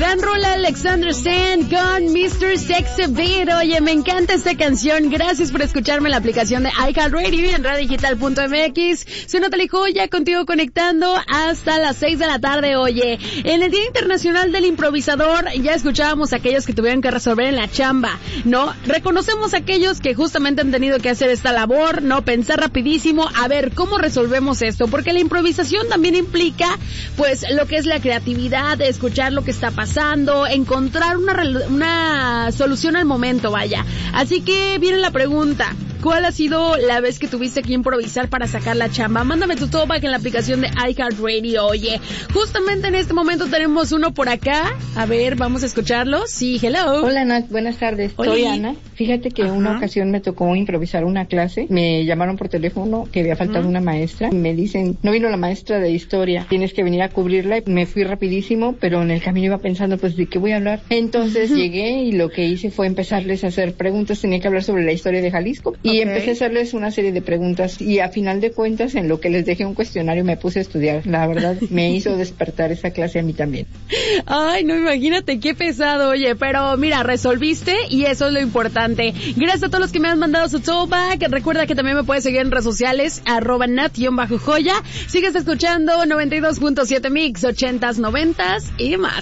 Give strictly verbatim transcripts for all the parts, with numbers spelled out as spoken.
Gran rola Alexander Stan con mister Sexy Beat. Oye, me encanta esta canción. Gracias por escucharme en la aplicación de iHeartRadio y en radio digital punto m x. Soy Natalie Joya, contigo conectando hasta las seis de la tarde. Oye, en el Día Internacional del Improvisador ya escuchábamos a aquellos que tuvieron que resolver en la chamba, ¿no? Reconocemos a aquellos que justamente han tenido que hacer esta labor, ¿no? Pensar rapidísimo, a ver, ¿cómo resolvemos esto? Porque la improvisación también implica, pues, lo que es la creatividad, escuchar lo que está pasando, encontrar una, una solución al momento, vaya. Así que viene la pregunta, ¿cuál ha sido la vez que tuviste que improvisar para sacar la chamba? Mándame tu tallback en la aplicación de iHeartRadio. Oye, justamente en este momento tenemos uno por acá. A ver, vamos a escucharlo. Sí, hello. Hola, Nat, buenas tardes. Hola. Soy Ana. Fíjate que Ajá. una ocasión me tocó improvisar una clase. Me llamaron por teléfono que había faltado uh-huh. una maestra. Me dicen, no vino la maestra de historia, tienes que venir a cubrirla. Me fui rapidísimo, pero en el camino iba pensando, pues, ¿de qué voy a hablar? Entonces uh-huh. llegué y lo que hice fue empezarles a hacer preguntas. Tenía que hablar sobre la historia de Jalisco. Y okay. empecé a hacerles una serie de preguntas. Y a final de cuentas, en lo que les dejé un cuestionario, me puse a estudiar. La verdad, me hizo despertar esa clase a mí también. Ay, no, imagínate qué pesado, oye. Pero mira, resolviste y eso es lo importante. Gracias a todos los que me han mandado su tallback. Recuerda que también me puedes seguir en redes sociales, arroba nat-joya. Sigues escuchando noventa y dos punto siete Mix, ochentas, noventas y más.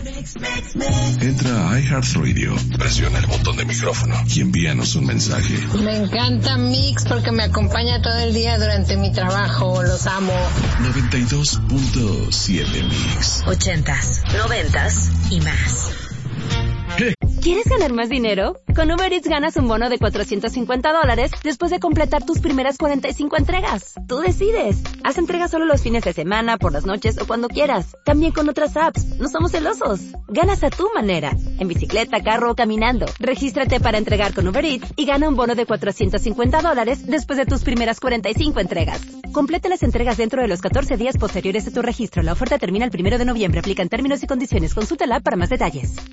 Entra a iHeartRadio, presiona el botón de micrófono y envíanos un mensaje. Me encanta Mix porque me acompaña todo el día durante mi trabajo. Los amo. noventa y dos punto siete Mix. Ochentas, noventas y más. ¿Qué? ¿Quieres ganar más dinero? Con Uber Eats ganas un bono de cuatrocientos cincuenta dólares después de completar tus primeras cuarenta y cinco entregas. Tú decides. Haz entregas solo los fines de semana, por las noches o cuando quieras. También con otras apps. No somos celosos. Ganas a tu manera. En bicicleta, carro o caminando. Regístrate para entregar con Uber Eats y gana un bono de cuatrocientos cincuenta dólares después de tus primeras cuarenta y cinco entregas. Completa las entregas dentro de los catorce días posteriores a tu registro. La oferta termina el primero de noviembre. Aplican términos y condiciones. Consulta la app para más detalles.